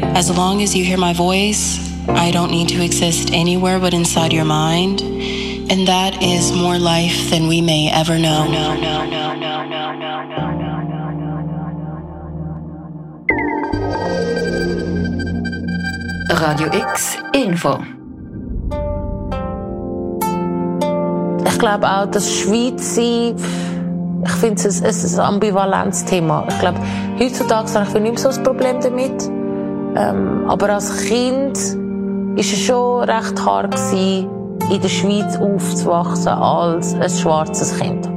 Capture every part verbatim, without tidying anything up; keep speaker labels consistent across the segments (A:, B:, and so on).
A: As long as you hear my voice, I don't need to exist anywhere but inside your mind. And that is more life than we may ever know. No, no, no, no, no, no, no, no.
B: Radio X Info.
C: Ich glaube auch, dass Schweiz sein, ich finde es ein, ein ambivalentes Thema. Ich glaube, heutzutage habe ich nicht mehr so ein Problem damit. Ähm, aber als Kind war es schon recht hart gewesen, in der Schweiz aufzuwachsen als ein schwarzes Kind.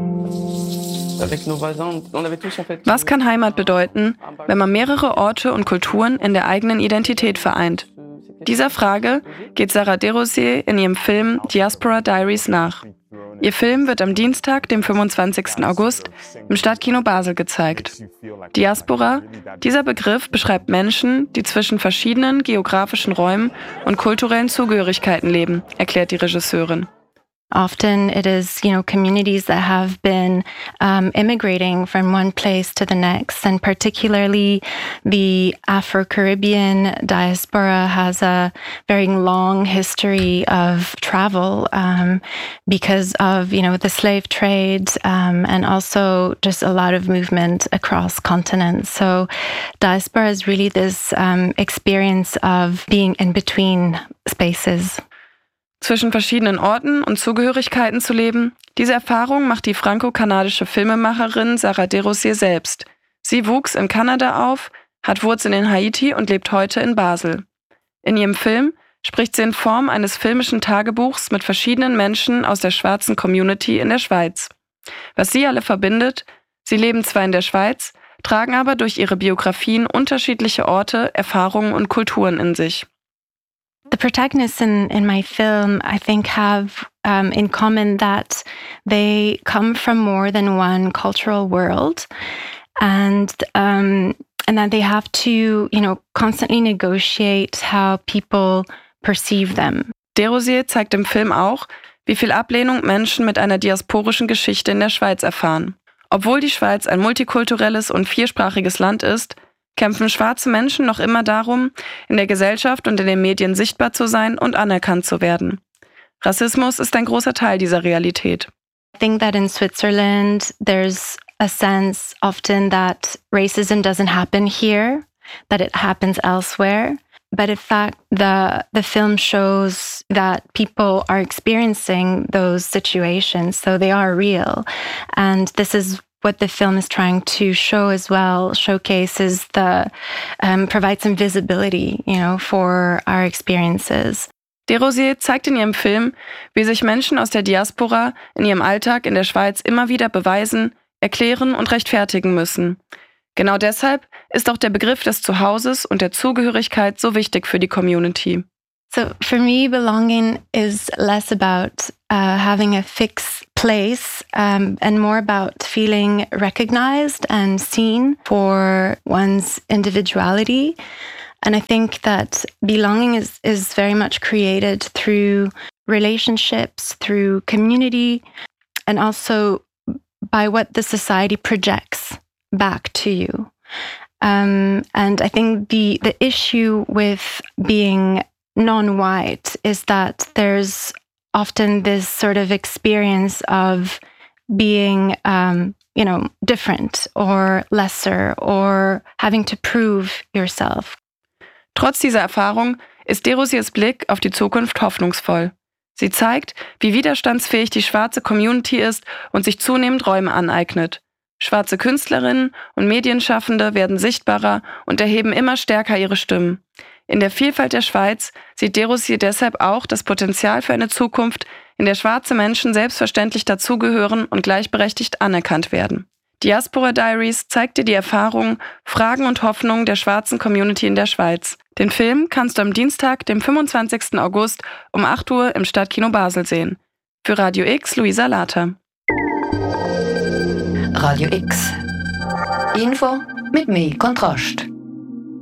D: Was kann Heimat bedeuten, wenn man mehrere Orte und Kulturen in der eigenen Identität vereint? Dieser Frage geht Sarah Desrosiers in ihrem Film Diaspora Diaries nach. Ihr Film wird am Dienstag, dem fünfundzwanzigsten August, im Stadtkino Basel gezeigt. Diaspora, dieser Begriff beschreibt Menschen, die zwischen verschiedenen geografischen Räumen und kulturellen Zugehörigkeiten leben, erklärt die Regisseurin.
E: Often it is, you know, communities that have been um, immigrating from one place to the next, and particularly the Afro-Caribbean diaspora has a very long history of travel um, because of, you know, the slave trade um, and also just a lot of movement across continents. So diaspora is really this um, experience of being in between spaces.
D: Zwischen verschiedenen Orten und Zugehörigkeiten zu leben, diese Erfahrung macht die franco-kanadische Filmemacherin Sarah Desrosiers selbst. Sie wuchs in Kanada auf, hat Wurzeln in Haiti und lebt heute in Basel. In ihrem Film spricht sie in Form eines filmischen Tagebuchs mit verschiedenen Menschen aus der schwarzen Community in der Schweiz. Was sie alle verbindet: Sie leben zwar in der Schweiz, tragen aber durch ihre Biografien unterschiedliche Orte, Erfahrungen und Kulturen in sich.
E: The protagonists in, in my film, I think, have um, in common that they come from more than one cultural world, and um, and that they have to, you know, constantly negotiate how people perceive them.
D: Desrosiers zeigt im Film auch, wie viel Ablehnung Menschen mit einer diasporischen Geschichte in der Schweiz erfahren. Obwohl die Schweiz ein multikulturelles und viersprachiges Land ist, kämpfen schwarze Menschen noch immer darum, in der Gesellschaft und in den Medien sichtbar zu sein und anerkannt zu werden. Rassismus ist ein großer Teil dieser Realität.
E: I think that in Switzerland there's a sense often that racism doesn't happen here, that it happens elsewhere. But in fact, the the film shows that people are experiencing those situations, so they are real. And this is what the film is trying to show as well, showcases the, um, provide some visibility, you know, for our experiences.
D: Desrosiers zeigt in ihrem Film, wie sich Menschen aus der Diaspora in ihrem Alltag in der Schweiz immer wieder beweisen, erklären und rechtfertigen müssen. Genau deshalb ist auch der Begriff des Zuhauses und der Zugehörigkeit so wichtig für die Community.
E: So for me, belonging is less about uh, having a fixed place um, and more about feeling recognized and seen for one's individuality. And I think that belonging is, is very much created through relationships, through community, and also by what the society projects back to you. Um, and I think the, the issue with being non-white is that there's often this sort of experience of being, um, you know, different or lesser or having to prove yourself.
D: Trotz dieser Erfahrung ist Desrosiers Blick auf die Zukunft hoffnungsvoll. Sie zeigt, wie widerstandsfähig die schwarze Community ist und sich zunehmend Räume aneignet. Schwarze Künstlerinnen und Medienschaffende werden sichtbarer und erheben immer stärker ihre Stimmen. In der Vielfalt der Schweiz sieht Desrosiers deshalb auch das Potenzial für eine Zukunft, in der schwarze Menschen selbstverständlich dazugehören und gleichberechtigt anerkannt werden. Diaspora Diaries zeigt dir die Erfahrungen, Fragen und Hoffnungen der schwarzen Community in der Schweiz. Den Film kannst du am Dienstag, dem fünfundzwanzigsten August um acht Uhr im Stadtkino Basel sehen. Für Radio X, Luisa Later.
B: Radio X. Info mit mehr Kontrast.